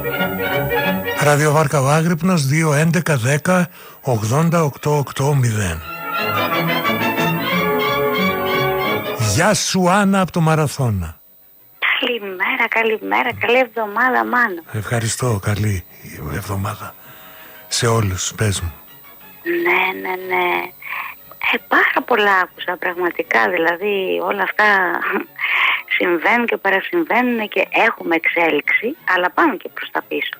Ραδιοβάρκα ο Άγρυπνος 2-11-10-80-880. Γεια σου Άννα από το Μαραθώνα. Καλημέρα, καλή εβδομάδα Μάνο. Ευχαριστώ, καλή εβδομάδα σε όλους, πες μου. Ναι. Πάρα πολλά άκουσα πραγματικά, δηλαδή όλα αυτά συμβαίνουν και παρασυμβαίνουν και έχουμε εξέλιξη, αλλά πάμε και προς τα πίσω.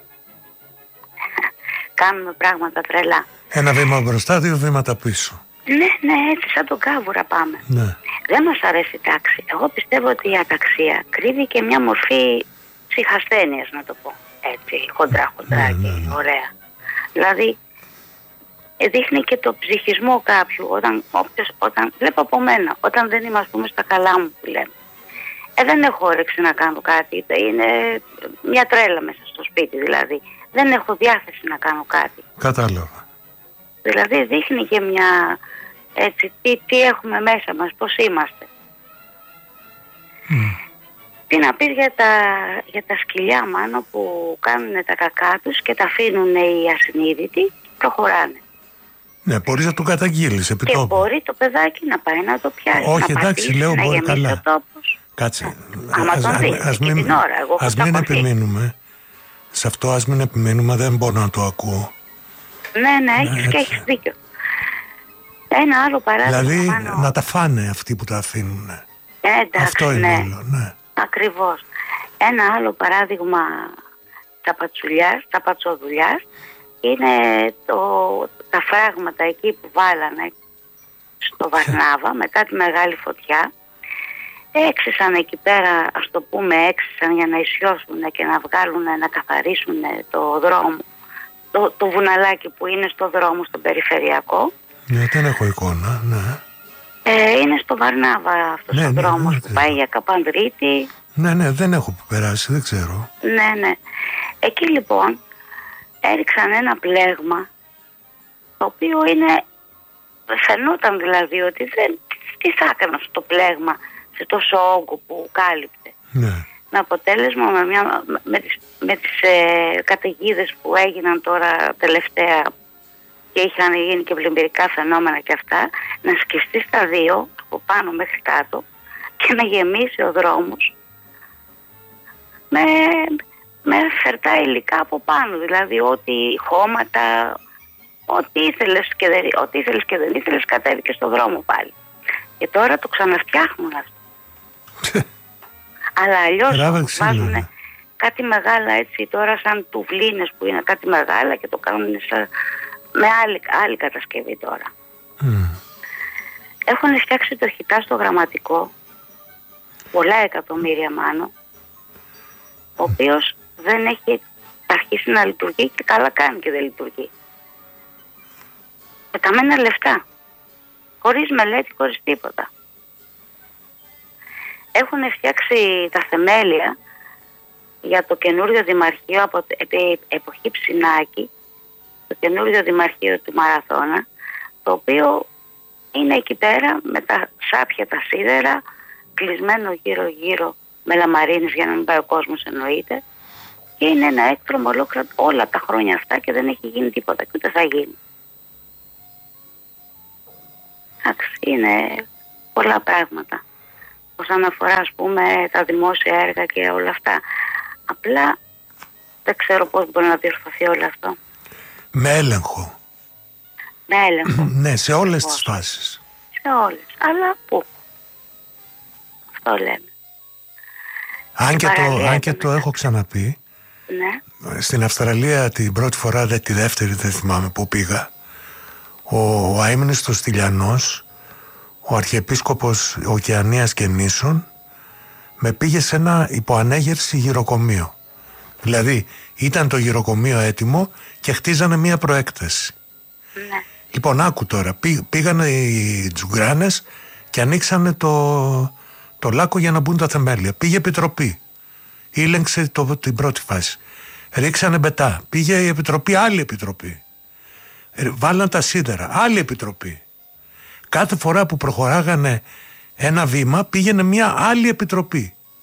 Κάνουμε πράγματα τρελά. Ένα βήμα μπροστά, δύο βήματα πίσω. Ναι, έτσι σαν τον κάβουρα πάμε. Ναι. Δεν μας αρέσει η τάξη. Εγώ πιστεύω ότι η αταξία κρύβει και μια μορφή ψυχασθένειας, να το πω έτσι, χοντρά και ωραία. Δηλαδή δείχνει και το ψυχισμό κάποιου. Όταν βλέπω από μένα, όταν δεν είμαστε στα καλά μου που λέμε, δεν έχω όρεξη να κάνω κάτι, είναι μια τρέλα μέσα στο σπίτι δηλαδή, δεν έχω διάθεση να κάνω κάτι. Κατάλαβα. Δηλαδή δείχνει και μια έτσι, τι έχουμε μέσα μας, πώς είμαστε. Τι να πεις για τα σκυλιά Μάνο που κάνουν τα κακά τους και τα αφήνουν οι ασυνείδητοι, προχωράνε. Ναι, μπορείς να το καταγγείλεις επί τόπου. Και μπορεί το παιδάκι να πάει να το πιάσει. Όχι, να εντάξει, λέω μπορεί καλά. Κάτσε. Ας μην επιμείνουμε. Σε αυτό ας μην επιμείνουμε, δεν μπορώ να το ακούω. Ναι, έχεις και έχεις δίκιο. Ένα άλλο παράδειγμα. Δηλαδή Μάνο, να τα φάνε αυτοί που τα αφήνουν. Εντάξει, αυτό είναι όλο, ναι. Ακριβώς. Ένα άλλο παράδειγμα ταπατσοδουλειάς είναι τα φράγματα εκεί που βάλανε στο Βαρνάβα μετά τη μεγάλη φωτιά. Έξισαν εκεί πέρα, ας το πούμε έξισαν για να ισιώσουν και να βγάλουν, να καθαρίσουν το δρόμο, το βουναλάκι που είναι στο δρόμο, στο περιφερειακό. Ναι, δεν έχω εικόνα, ναι. Είναι στο Βαρνάβα αυτός ο δρόμος που πάει για Καπανδρίτη. Ναι, δεν έχω περάσει, δεν ξέρω. Ναι. Εκεί λοιπόν έριξαν ένα πλέγμα το οποίο φαινόταν δηλαδή ότι τι θα έκανε αυτό το πλέγμα σε τόσο όγκο που κάλυπτε. Ναι. Με αποτέλεσμα με τις καταιγίδες που έγιναν τώρα τελευταία και είχαν γίνει και πλημμυρικά φαινόμενα και αυτά, να σκιστεί στα δύο από πάνω μέχρι κάτω και να γεμίσει ο δρόμος με φερτά υλικά από πάνω, δηλαδή ό,τι χώματα, ό,τι ήθελες και δεν ήθελες κατέβηκε στο δρόμο πάλι. Και τώρα το ξαναφτιάχνουν αυτό. Αλλά αλλιώς βάζουν κάτι μεγάλα έτσι τώρα σαν τουβλίνες που είναι κάτι μεγάλα και το κάνουν με άλλη κατασκευή τώρα. Έχουν φτιάξει το χιτά στο Γραμματικό πολλά εκατομμύρια Μάνο, ο οποίος δεν έχει αρχίσει να λειτουργεί και καλά κάνει και δεν λειτουργεί. Πεταμένα λεφτά, χωρίς μελέτη, χωρίς τίποτα. Έχουν φτιάξει τα θεμέλια για το καινούριο δημαρχείο από εποχή Ψινάκη, το καινούριο δημαρχείο του Μαραθώνα, το οποίο είναι εκεί πέρα με τα σάπια, τα σίδερα, κλεισμένο γύρω-γύρω με λαμαρίνες για να μην πάει ο κόσμος εννοείται, και είναι ένα έκτρωμο ολόκληρο όλα τα χρόνια αυτά και δεν έχει γίνει τίποτα και ούτε θα γίνει. Εντάξει, είναι πολλά πράγματα όσον αφορά ας πούμε τα δημόσια έργα και όλα αυτά. Απλά δεν ξέρω πώς μπορεί να διορθωθεί όλο αυτό. Με έλεγχο. Με έλεγχο. Ναι, σε όλες τις φάσεις. Σε όλες. Αλλά πού. Αυτό λέμε. Αν και το έχω ξαναπεί. Ναι. Στην Αυστραλία την πρώτη φορά, τη δεύτερη δεν θυμάμαι που πήγα, ο αείμνηστος Στυλιανός, ο Αρχιεπίσκοπος Οκεανίας και Νήσων, με πήγε σε ένα υποανέγερση γυροκομείο. Δηλαδή ήταν το γυροκομείο έτοιμο και χτίζανε μία προέκταση. Ναι. Λοιπόν, άκου τώρα, πήγανε οι τζουγκράνες και ανοίξανε το λάκκο για να μπουν τα θεμέλια. Πήγε επιτροπή, ήλεγξε την πρώτη φάση. Ρίξανε μπετά, πήγε η επιτροπή, άλλη επιτροπή. Βάλαν τα σίδερα, άλλη επιτροπή. Κάθε φορά που προχωράγανε ένα βήμα πήγαινε μια άλλη επιτροπή.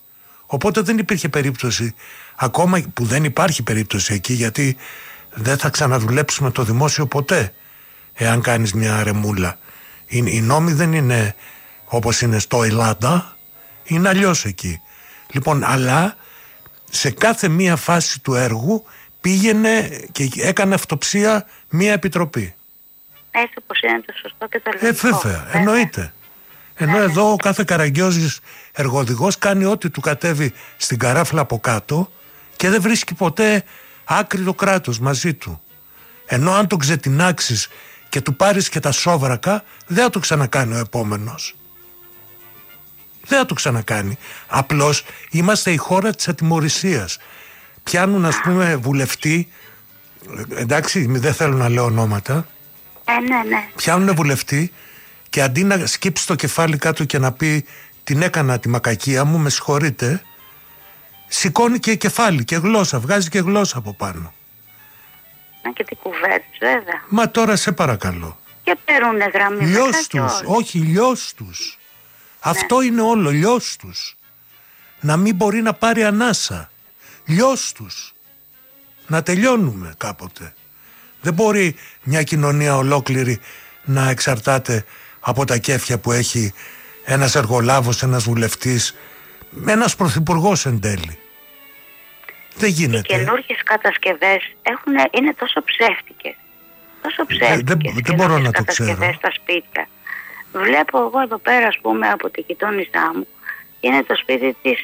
Οπότε δεν υπήρχε περίπτωση, ακόμα που δεν υπάρχει περίπτωση εκεί, γιατί δεν θα ξαναδουλέψουμε το δημόσιο ποτέ εάν κάνεις μια ρεμούλα. Οι νόμοι δεν είναι όπως είναι στο Ελλάδα, είναι αλλιώς εκεί. Λοιπόν, αλλά σε κάθε μία φάση του έργου πήγαινε και έκανε αυτοψία μία επιτροπή. Έτσι όπως είναι το σωστό και το λογικό. Βέβαια, εννοείται. Ενώ εδώ ο κάθε καραγκιόζης εργοδηγός κάνει ό,τι του κατέβει στην καράφλα από κάτω και δεν βρίσκει ποτέ άκρη το κράτος μαζί του. Ενώ αν τον ξετινάξεις και του πάρεις και τα σόβρακα, δεν θα το ξανακάνει ο επόμενος. Δεν θα το ξανακάνει. Απλώς είμαστε η χώρα της ατιμωρησίας. Πιάνουν, ας πούμε, βουλευτή, εντάξει, δεν θέλω να λέω ονόματα, ναι. πιάνουν βουλευτή και αντί να σκύψει το κεφάλι κάτω και να πει την έκανα τη μακακία μου, με συγχωρείτε, σηκώνει και κεφάλι και γλώσσα, βγάζει και γλώσσα από πάνω. Και την κουβέντες, βέβαια. Μα τώρα σε παρακαλώ. Και παίρνουνε γραμμή. Λιώσ' τους, όχι λιώσ' τους. Αυτό είναι όλο, λιώσ' τους. Να μην μπορεί να πάρει ανάσα. Λιώσ' τους. Να τελειώνουμε κάποτε. Δεν μπορεί μια κοινωνία ολόκληρη να εξαρτάται από τα κέφια που έχει ένας εργολάβος, ένας βουλευτής, ένας πρωθυπουργός εν τέλει. Δεν γίνεται. Οι καινούργιες κατασκευές είναι τόσο ψεύτικες. Τόσο ψεύτικες. Δεν μπορώ να το ξέρω. Στα σπίτια. Βλέπω εγώ εδώ πέρα, ας πούμε, από τη γειτόνισά μου, είναι το σπίτι της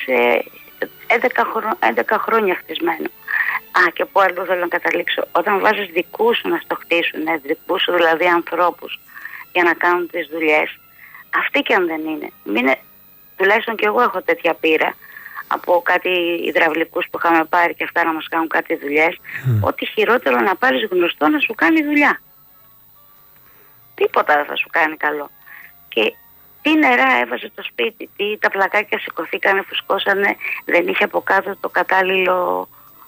11 χρόνια χτισμένο. Και που άλλο θέλω να καταλήξω. Όταν βάζεις δικούς σου να στο χτίσουν, δικούς σου δηλαδή ανθρώπους, για να κάνουν τις δουλειές, αυτοί και αν δεν είναι. Τουλάχιστον και εγώ έχω τέτοια πείρα από κάτι υδραυλικούς που είχαμε πάρει και αυτά να μας κάνουν κάτι δουλειές, ότι χειρότερο να πάρεις γνωστό να σου κάνει δουλειά. Τίποτα δεν θα σου κάνει καλό. Και τι νερά έβαζε το σπίτι, τα πλακάκια σηκωθήκανε, φουσκώσανε, δεν είχε από κάτω το κατάλληλο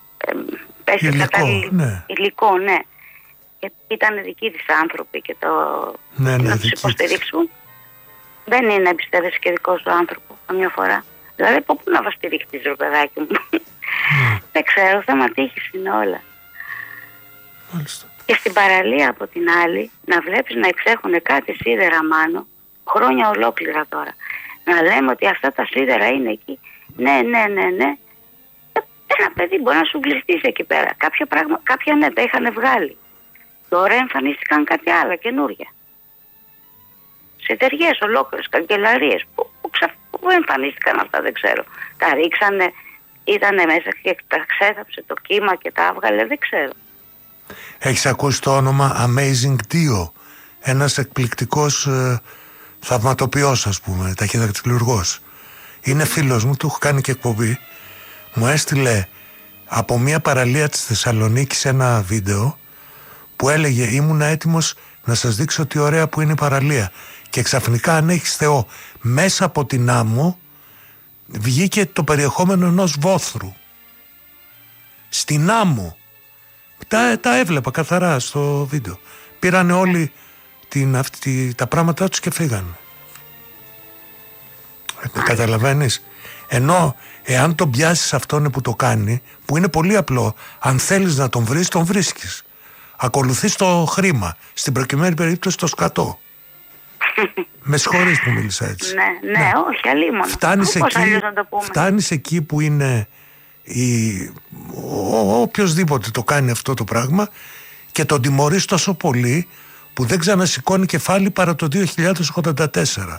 υλικό, ναι. Και ήταν δικοί της άνθρωποι και να τους υποστηρίξουν. Δεν είναι να εμπιστεύεσαι και δικό σου άνθρωπο καμιά φορά. Δηλαδή από πού να βαστηρίχτεις, ρε παιδάκι μου. Δεν ξέρω, θέμα τύχης είναι όλα. Μάλιστα. Και στην παραλία από την άλλη να βλέπεις να εξέχουν κάτι σίδερα μάνο, χρόνια ολόκληρα τώρα. Να λέμε ότι αυτά τα σίδερα είναι εκεί. Ναι. Ένα παιδί μπορεί να σου γλιστήσει εκεί πέρα. Κάποια ναι, τα είχαν βγάλει. Τώρα εμφανίστηκαν κάτι άλλα καινούρια. Σε εταιριές ολόκληρες, καγκελαρίες. Πού εμφανίστηκαν αυτά δεν ξέρω. Τα ρίξανε, ήτανε μέσα και τα ξέθαψε το κύμα και τα έβγαλε, δεν ξέρω. Έχεις ακούσει το όνομα Amazing Dio? Ένας εκπληκτικός θαυματοποιός, ας πούμε, ταχυδακτηλουργός. Είναι φίλος μου, του έχω κάνει και εκπομπή. Μου έστειλε από μια παραλία της Θεσσαλονίκης ένα βίντεο που έλεγε ήμουνα έτοιμος να σας δείξω τι ωραία που είναι η παραλία. Και ξαφνικά, αν έχεις Θεό, μέσα από την άμμο βγήκε το περιεχόμενο ενός βόθρου. Στην άμμο. Τα έβλεπα καθαρά στο βίντεο. Πήρανε όλοι τα πράγματά τους και φύγανε. Καταλαβαίνεις? Ενώ εάν τον πιάσεις αυτόν που το κάνει, που είναι πολύ απλό, αν θέλεις να τον βρεις, τον βρίσκεις. Ακολουθείς το χρήμα. Στην προκειμένη περίπτωση το σκατό. Με συγχωρείς που μίλησα έτσι. Ναι, όχι, αλλήμον. Φτάνεις εκεί που είναι οποιοσδήποτε το κάνει αυτό το πράγμα και τον τιμωρείς τόσο πολύ που δεν ξανασηκώνει κεφάλι παρά το 2084.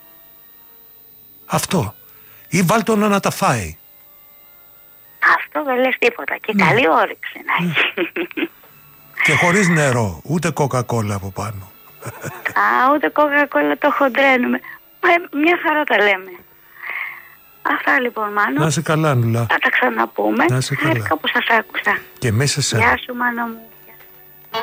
Αυτό. Ή βάλ' τον να τα φάει. Αυτό δεν λες τίποτα. Και καλή όρεξη να έχει. Και χωρίς νερό. Ούτε κοκακόλα από πάνω. Ούτε κοκακόλα, το χοντρένουμε. Μια χαρά τα λέμε. Αυτά λοιπόν, Μάνο. Να είσαι καλά, Νουλά. Θα τα ξαναπούμε. Να είσαι καλά. Χάρηκα που σας άκουσα. Και μέσα σε Γεια σου, Μάνο μου.